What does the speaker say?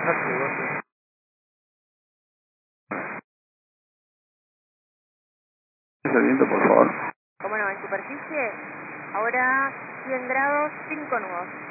El viento, por favor. Como no, en superficie, ahora 100 grados, 5 nudos.